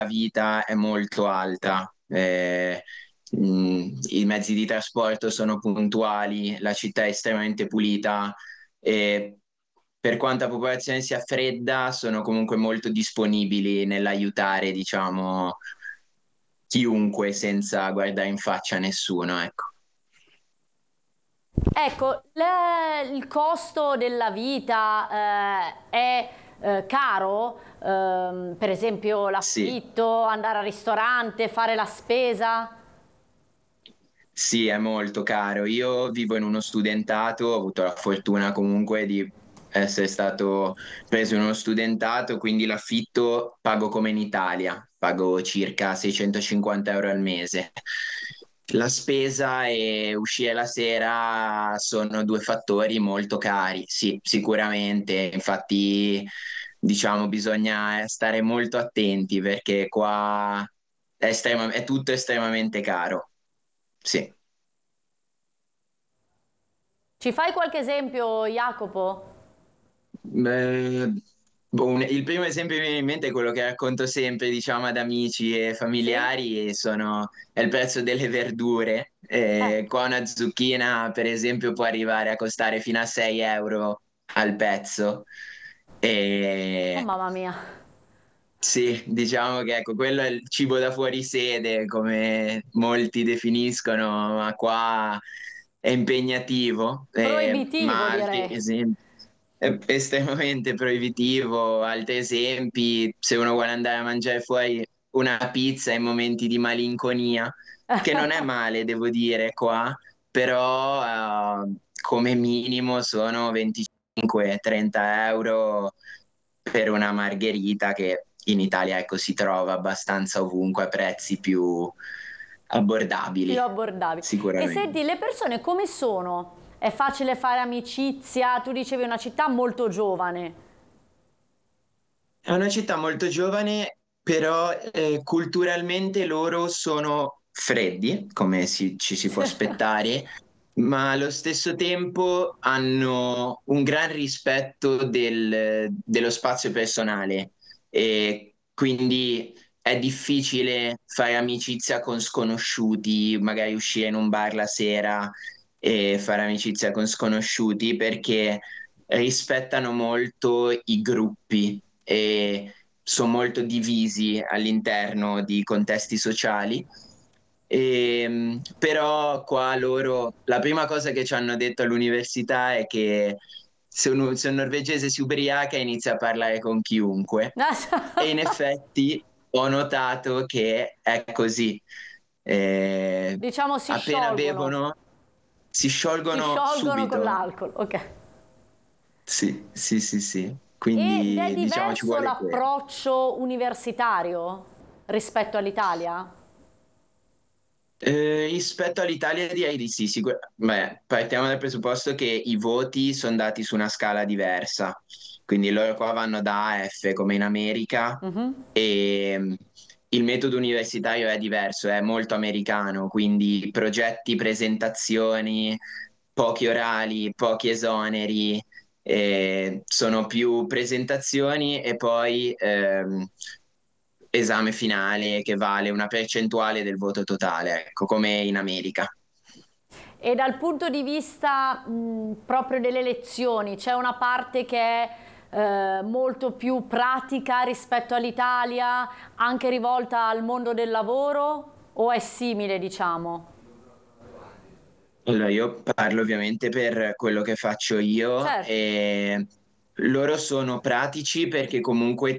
vita è molto alta. I mezzi di trasporto sono puntuali, la città è estremamente pulita e per quanta popolazione sia fredda, sono comunque molto disponibili nell'aiutare, diciamo, chiunque senza guardare in faccia a nessuno, ecco. Ecco, il costo della vita è caro. Per esempio Sì. l'affitto, andare al ristorante, fare la spesa. Sì, è molto caro. Io vivo in uno studentato, ho avuto la fortuna comunque di essere stato preso in uno studentato, quindi l'affitto pago come in Italia, pago circa 650 euro al mese. La spesa e uscire la sera sono due fattori molto cari, sì, sicuramente. Infatti, diciamo, bisogna stare molto attenti perché qua è tutto estremamente caro. Sì. Ci fai qualche esempio, Jacopo? Beh, il primo esempio che mi viene in mente è quello che racconto sempre, diciamo, ad amici e Sì? familiari, è il prezzo delle verdure. Qua una zucchina, per esempio, può arrivare a costare fino a 6 euro al pezzo. Oh E mamma mia. sì, diciamo che ecco, quello è il cibo da fuori sede, come molti definiscono, ma qua è impegnativo. Proibitivo, Ma altri direi. esempi, è estremamente proibitivo. Altri esempi, se uno vuole andare a mangiare fuori una pizza in momenti di malinconia, che non è male, devo dire, qua, però come minimo sono 25-30 euro per una margherita che in Italia ecco, si trova abbastanza ovunque a prezzi più Più abbordabili, abbordabili. E sicuramente. senti, le persone come sono? È facile fare amicizia? Tu dicevi una città molto giovane. È una città molto giovane, però culturalmente loro sono freddi, come ci si può aspettare, ma allo stesso tempo hanno un gran rispetto dello spazio personale e quindi è difficile fare amicizia con sconosciuti, magari uscire in un bar la sera e fare amicizia con sconosciuti perché rispettano molto i gruppi e sono molto divisi all'interno di contesti sociali. Però qua loro, la prima cosa che ci hanno detto all'università è che se un norvegese si ubriaca inizia a parlare con chiunque e in effetti ho notato che è così. Diciamo si Appena sciolgono. bevono si Si sciolgono sciolgono con subito. l'alcol, ok. Sì, sì, sì, sì. Ed è Quindi diciamo ci diverso vuole quello. l'approccio universitario rispetto all'Italia? Rispetto all'Italia direi di sì, beh, partiamo dal presupposto che i voti sono dati su una scala diversa, quindi loro qua vanno da A a F come in America Mhm. e il metodo universitario è diverso, è molto americano, quindi progetti, presentazioni, pochi orali, pochi esoneri, sono più presentazioni e poi esame finale che vale una percentuale del voto totale, ecco, come in America. E dal punto di vista proprio delle lezioni, c'è una parte che è molto più pratica rispetto all'Italia, anche rivolta al mondo del lavoro, o è simile, diciamo? Allora, io parlo ovviamente per quello che faccio io Certo. e loro sono pratici perché comunque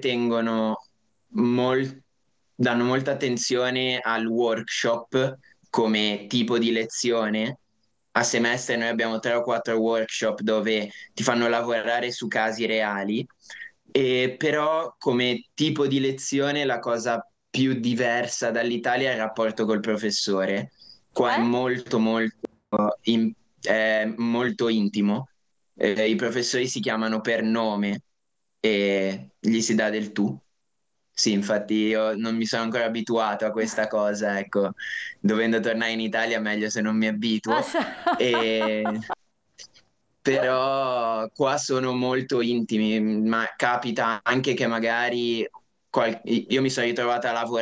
danno molta attenzione al workshop come tipo di lezione. A semestre noi abbiamo 3 o 4 workshop dove ti fanno lavorare su casi reali, e però come tipo di lezione la cosa più diversa dall'Italia è il rapporto col professore. Qua è Cioè? è molto intimo. I professori si chiamano per nome e gli si dà del tu. Sì, infatti io non mi sono ancora abituato a questa cosa, ecco, dovendo tornare in Italia meglio se non mi abituo. E però qua sono molto intimi, ma capita anche che magari io mi sono ritrovata a lavorare